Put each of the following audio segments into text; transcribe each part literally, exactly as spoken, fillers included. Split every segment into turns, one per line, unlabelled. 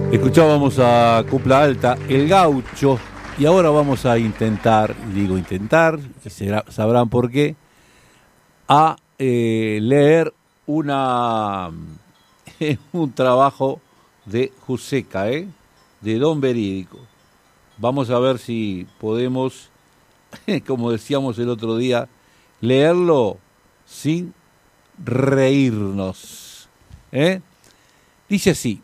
Escuchábamos a Copla Alta, El Gaucho, y ahora vamos a intentar, digo intentar, y será, sabrán por qué, a eh, leer una un trabajo de Juseca, ¿eh? de Don Verídico. Vamos a ver si podemos, como decíamos el otro día, leerlo sin reírnos. ¿eh? Dice así: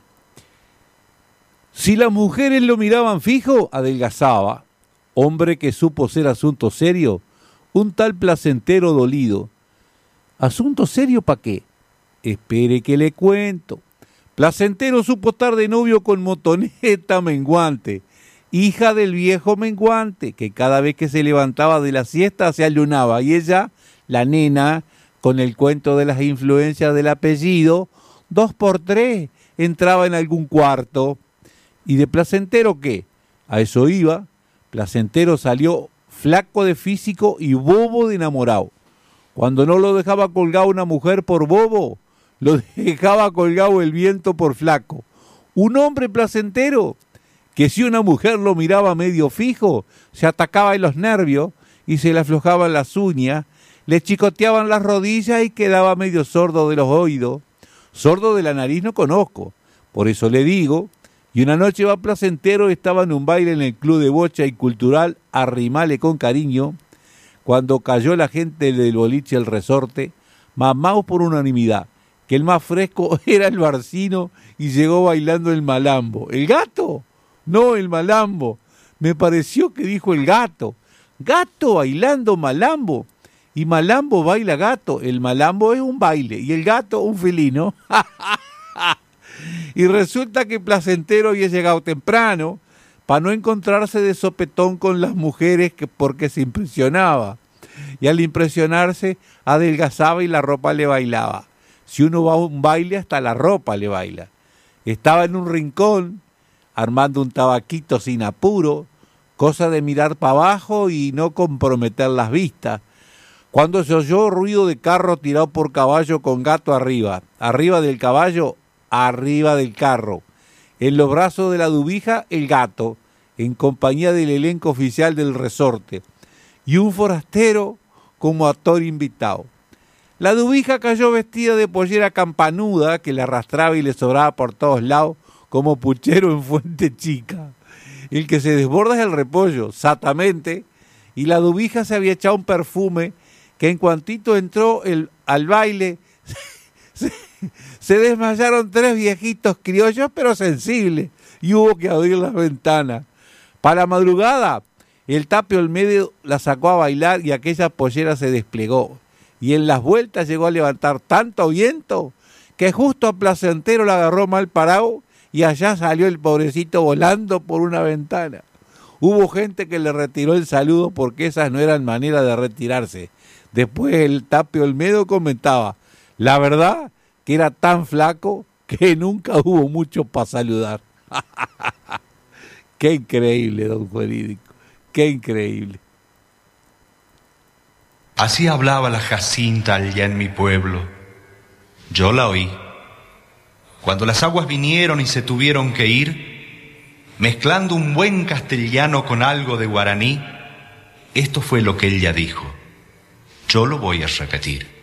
si las mujeres lo miraban fijo, adelgazaba. Hombre que supo ser asunto serio, un tal placentero dolido. ¿Asunto serio pa' qué? Espere que le cuento. Placentero supo estar de novio con Motoneta Menguante, hija del viejo Menguante, que cada vez que se levantaba de la siesta se alunaba, y ella, la nena, con el cuento de las influencias del apellido, dos por tres, entraba en algún cuarto. ¿Y de Placentero qué? A eso iba. Placentero salió flaco de físico y bobo de enamorado. Cuando no lo dejaba colgado una mujer por bobo, lo dejaba colgado el viento por flaco. Un hombre placentero que si una mujer lo miraba medio fijo, se atacaba en los nervios y se le aflojaban las uñas, le chicoteaban las rodillas y quedaba medio sordo de los oídos. Sordo de la nariz no conozco, por eso le digo. Y una noche va Placentero, estaba en un baile en el Club de Bocha y Cultural Arrimale con Cariño, cuando cayó la gente del boliche El Resorte, mamados por unanimidad, que el más fresco era el Barcino y llegó bailando el malambo. ¿El gato? No, el malambo. Me pareció que dijo el gato. Gato bailando malambo. Y malambo baila gato. El malambo es un baile y el gato un felino. Y resulta que Placentero había llegado temprano para no encontrarse de sopetón con las mujeres que, porque se impresionaba. Y al impresionarse adelgazaba y la ropa le bailaba. Si uno va a un baile, hasta la ropa le baila. Estaba en un rincón, armando un tabaquito sin apuro, cosa de mirar para abajo y no comprometer las vistas, cuando se oyó ruido de carro tirado por caballo con gato arriba. Arriba del caballo, arriba del carro. En los brazos de la dubija, el gato, en compañía del elenco oficial del resorte, y un forastero como actor invitado. La dubija cayó vestida de pollera campanuda que le arrastraba y le sobraba por todos lados como puchero en fuente chica. El que se desborda es el repollo, exactamente, y la dubija se había echado un perfume que en cuantito entró el, al baile, se, se desmayaron tres viejitos criollos pero sensibles y hubo que abrir las ventanas. Para la madrugada, el Tapio Olmedo la sacó a bailar y aquella pollera se desplegó. Y en las vueltas llegó a levantar tanto viento que justo a Placentero la agarró mal parado y allá salió el pobrecito volando por una ventana. Hubo gente que le retiró el saludo porque esas no eran maneras de retirarse. Después el Tapio Olmedo comentaba, la verdad que era tan flaco que nunca hubo mucho para saludar. Qué increíble, don Verídico, qué increíble.
Así hablaba la Jacinta allá en mi pueblo. Yo la oí. Cuando las aguas vinieron y se tuvieron que ir, mezclando un buen castellano con algo de guaraní, esto fue lo que ella dijo. Yo lo voy a repetir.